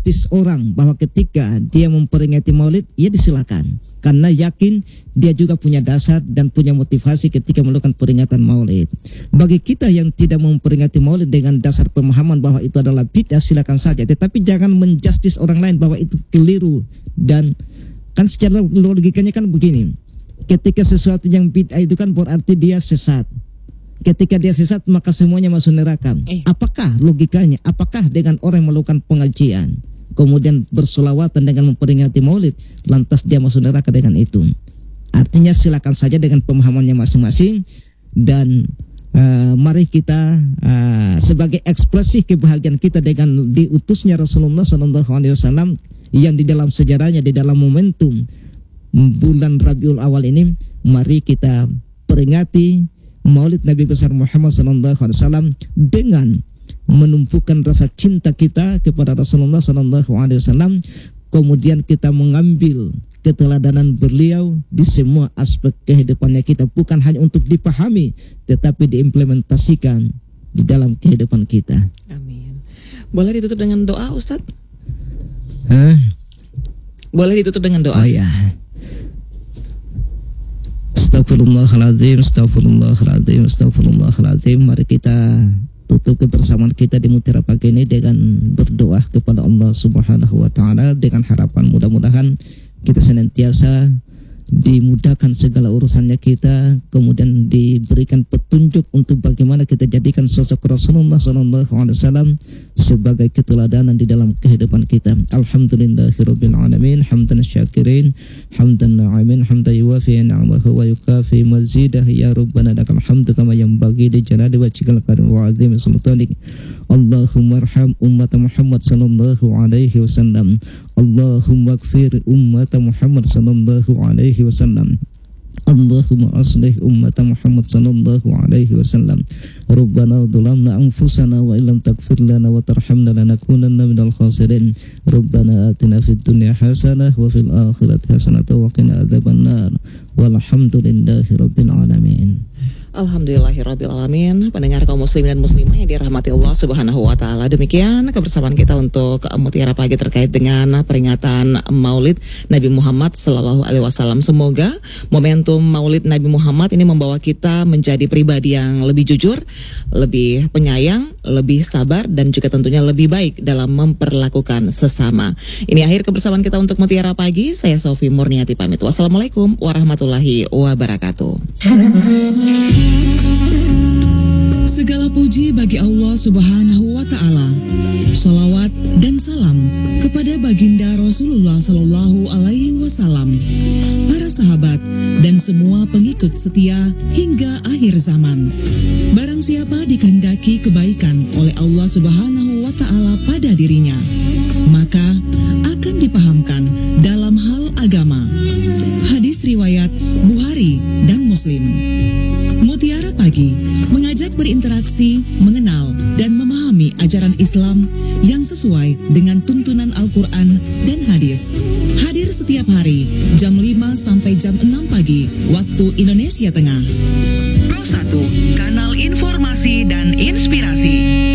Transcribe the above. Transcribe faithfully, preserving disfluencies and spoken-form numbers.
menjustis orang bahwa ketika dia memperingati Maulid, ya disilakan. Karena yakin dia juga punya dasar dan punya motivasi ketika melakukan peringatan Maulid. Bagi kita yang tidak memperingati Maulid dengan dasar pemahaman bahwa itu adalah bid'ah, silakan saja. Tetapi jangan menjustis orang lain bahwa itu keliru. Dan kan secara logikanya kan begini. Ketika sesuatu yang bid'ah itu kan berarti dia sesat. Ketika dia sesat maka semuanya masuk neraka. Eh. Apakah logikanya? Apakah dengan orang yang melakukan pengajian kemudian bersolawatan dengan memperingati Maulid, lantas dia masuk neraka dengan itu? Artinya silakan saja dengan pemahamannya masing-masing. Dan uh, mari kita uh, sebagai ekspresi kebahagiaan kita dengan diutusnya Rasulullah Sallallahu Alaihi Wasallam yang di dalam sejarahnya, di dalam momentum bulan Rabiul Awal ini, mari kita peringati Maulid Nabi besar Muhammad Sallallahu Alaihi Wasallam dengan menumpukan rasa cinta kita kepada Rasulullah Sallallahu Alaihi Wasallam, kemudian kita mengambil keteladanan beliau di semua aspek kehidupannya kita, bukan hanya untuk dipahami tetapi diimplementasikan di dalam kehidupan kita. Amin. Boleh ditutup dengan doa, Ustadz? Hah? Boleh ditutup dengan doa? Oh ya. Astagfirullahaladzim, astagfirullahaladzim, astagfirullahaladzim. Mari kita tutup kebersamaan kita di Mutiara Pagi ini dengan berdoa kepada Allah Subhanahu wa Ta'ala, dengan harapan mudah-mudahan kita senantiasa dimudahkan segala urusannya kita, kemudian diberikan petunjuk untuk bagaimana kita jadikan sosok Rasulullah Sallallahu Alaihi Wasallam sebagai keteladanan di dalam kehidupan kita. Alhamdulillahirabbil alamin, hamdan syakirin, hamdan na'imin, hamdan yuwafi ni'amahu wa yukafi mazidah, ya rabbana lakal hamdu kama yanbaghi li jalali wajhikal karim wa 'azimi sultanik. Allahumma arham ummat Muhammad sallallahu alaihi wasallam. Allahumma ighfir ummat Muhammad sallallahu alaihi wasallam. Allahumma aslih ummat Muhammad sallallahu alaihi wasallam. Rabbana dhalamna anfusana wa illam taghfir lana wa tarhamna lanakunanna minal khasirin. Rabbana atina fid dunya hasanah wa fil akhirati hasanah wa qina adzabannar. Walhamdulillahi rabbil alamin. Alhamdulillahirrabbilalamin. Pendengar kaum muslimin dan muslimah yang dirahmati Allah Subhanahu wa Ta'ala, demikian kebersamaan kita untuk Mutiara Pagi terkait dengan peringatan Maulid Nabi Muhammad Sallallahu Alaihi Wasallam. Semoga momentum Maulid Nabi Muhammad ini membawa kita menjadi pribadi yang lebih jujur, lebih penyayang, lebih sabar, dan juga tentunya lebih baik dalam memperlakukan sesama. Ini akhir kebersamaan kita untuk Mutiara Pagi. Saya Sofi Murniati pamit. Wassalamualaikum warahmatullahi wabarakatuh. Segala puji bagi Allah Subhanahu wa Ta'ala. Salawat dan salam kepada baginda Rasulullah Sallallahu Alaihi Wasallam, para sahabat dan semua pengikut setia hingga akhir zaman. Barang siapa dikehendaki kebaikan oleh Allah Subhanahu wa Ta'ala pada dirinya, maka akan dipahamkan dalam hal agama. Hadis riwayat Bukhari dan Muslim. Mutiara Pagi mengajak berinteraksi, mengenal, dan memahami ajaran Islam yang sesuai dengan tuntunan Al-Quran dan hadis. Hadir setiap hari jam lima sampai jam enam pagi waktu Indonesia Tengah. Pro satu